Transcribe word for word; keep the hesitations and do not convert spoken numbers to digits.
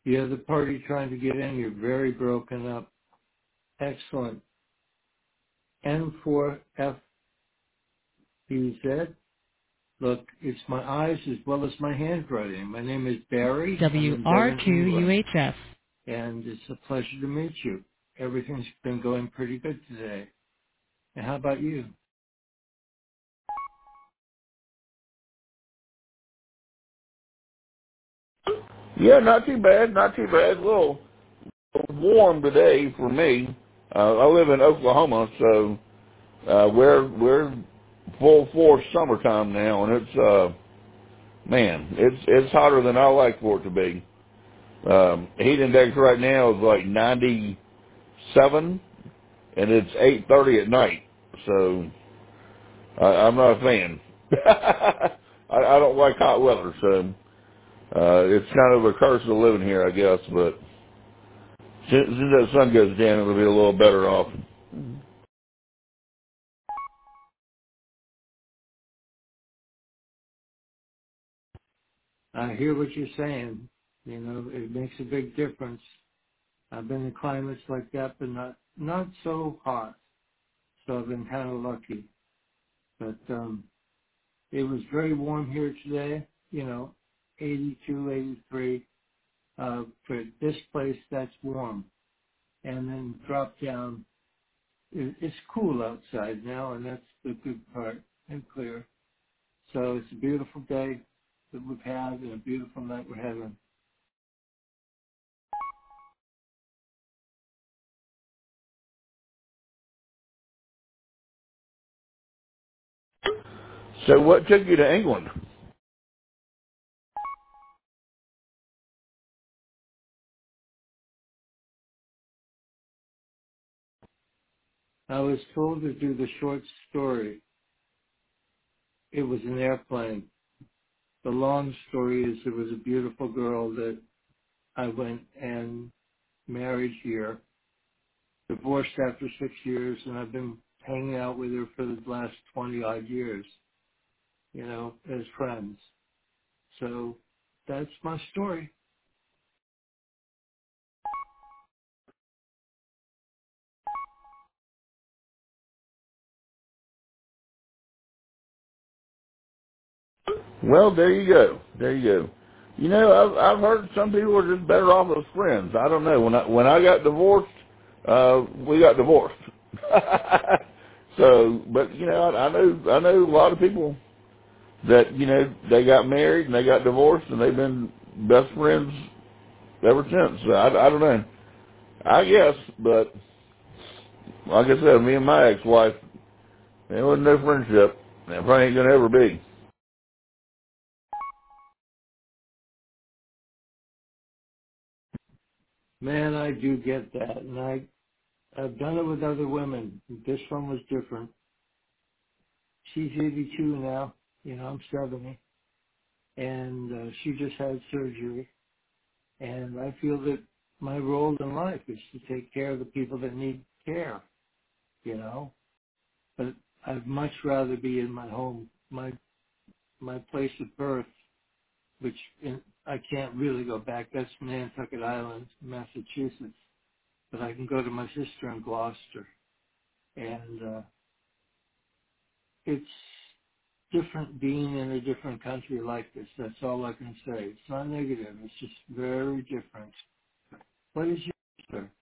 You have the party trying to get in. You're very broken up. Excellent. N four F B Z. Look, it's my eyes as well as my handwriting. My name is Barry. I'm in Devon, W R two England, U H F. and it's a pleasure to meet you. Everything's been going pretty good today. And how about you? Yeah, not too bad, not too bad. A little warm today for me. Uh, I live in Oklahoma, so uh, we're we're full force summertime now, and it's uh, man, it's it's hotter than I like for it to be. Um, heat index right now is like ninety-seven, and it's eight thirty at night. So I, I'm not a fan. I, I don't like hot weather, so uh, it's kind of a curse of living here, I guess. But since, since that sun goes down, it'll be a little better off. I hear what you're saying. You know, it makes a big difference. I've been in climates like that, but not not so hot. So I've been kind of lucky. But um, it was very warm here today. You know, eighty-two, eighty-three. Uh, for this place, that's warm. And then drop down. It, it's cool outside now, and that's the good part, and clear. So it's a beautiful day that we've had, and a beautiful night we're having. So what took you to England? I was told to do the short story. It was an airplane. The long story is there was a beautiful girl that I went and married here, divorced after six years, and I've been hanging out with her for the last twenty odd years, you know, as friends. So that's my story. Well, there you go. There you go. You know, I've, I've heard some people are just better off as friends. I don't know. When I when I got divorced, uh, we got divorced. So, but you know, I, I know I know a lot of people that you know they got married and they got divorced and they've been best friends ever since. So I, I don't know. I guess, but like I said, me and my ex-wife, there wasn't no friendship. There probably ain't gonna ever be. Man, I do get that, and I, I've done it with other women. This one was different. She's eighty-two now. You know, I'm seventy, and uh, she just had surgery. And I feel that my role in life is to take care of the people that need care, you know. But I'd much rather be in my home, my my place of birth, which in, I can't really go back. That's Nantucket Island, Massachusetts. But I can go to my sister in Gloucester. And uh, it's different being in a different country like this. That's all I can say. It's not negative. It's just very different. What is your sister?